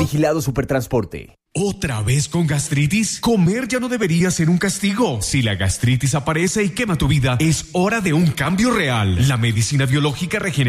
Vigilado Supertransporte. ¿Otra vez con gastritis? Comer ya no debería ser un castigo. Si la gastritis aparece y quema tu vida, es hora de un cambio real. La medicina biológica regenerativa